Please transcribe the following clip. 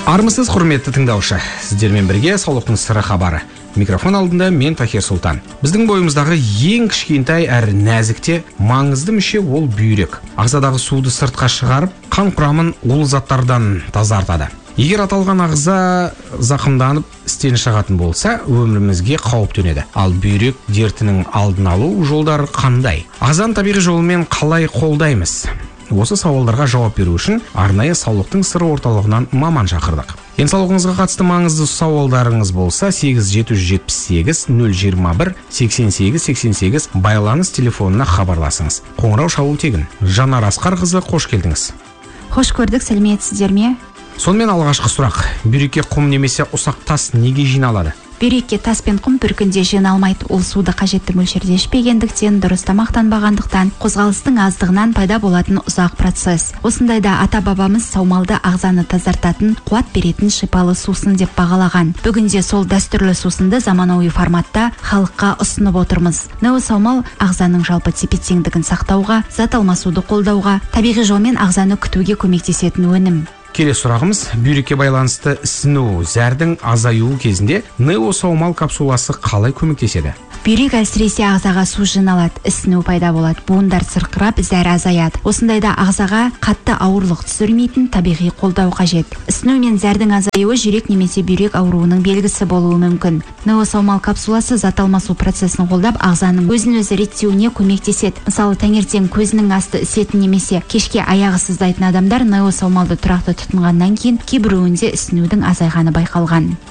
Армысыз құрметті тыңдаушы, сіздермен бірге саулықтың сыры хабары. Микрофон алдында мен Тахир Сұлтан. Біздің бойымыздағы ең кішкентай әрі нәзікте маңызды мүше ол бүйрек. Ағзадағы суды сыртқа шығарып, қан құрамын улы заттардан тазартады. Егер аталған ағза зақымданып істен шығатын болса, өмірімізге қауіп төнеді. Ал бүйрек дертінің алдын алу жолдары қандай? Ағзаны табиғи жолмен қалай қолдаймыз? Осы сауалдарға жауап беру үшін арнайы саулықтың сыры орталығынан маман шақырдық. Денсаулығыңызға қатысты маңызды сауалдарыңыз болса, 8778-021-88-88 байланыс телефонына хабарласыңыз. Қоңырау шалу тегін. Жанар Асқарқызы, қош келдіңіз. Қош көрдік, сәлеметсіздер ме? Сонымен алғашқы сұрақ. Бүйрекке құм немесе ұсақ тас неге жиналады? Бүйрекке тас пен құм бір күнде жиналмайды. Ол суды қажетті мөлшерде ішпегендіктен, дұрыс тамақтанбағандықтан, қозғалыстың аздығынан пайда болатын ұзақ процесс. Осындайда ата-бабамыз саумалды ағзаны тазартатын, қуат беретін шипалы сусын деп бағалаған. Бүгінде сол дәстүрлі сусынды заманауи форматта халыққа ұсынып отырмыз. Неосаумал ағзаның жалпы тепе-теңдігін сақтауға, зат алмасуды қолдауға, табиғи жолмен ағзаны күтуге көмектесетін өнім. Келесі сұрағымыз, бүйрекке байланысты ісіну, зәрдің азаюы кезінде неосаумал капсуласы қалай көмектеседі? Бүйрек әлсіресе ағзаға су жиналады, ісіну пайда болады, буындар сырқырап, зәр азаяды. Осындайда ағзаға қатты ауырлық түсірмейтін табиғи қолдау қажет. Ісіну мен зәрдің азаюы жүрек немесе бүйрек ауруының белгісі болуы мүмкін. Неосаумал капсуласы зат алмасу процесін қолдап, ағзаның өзін-өзі реттеуіне көмектеседі. Мысалы, таңертең көзінің асты ісетін немесе кешке аяғы сыздайтын адамдар неосаумалды тұрақты тұтынғаннан кейін кейбіреуінде ісінудің азайғаны байқалған.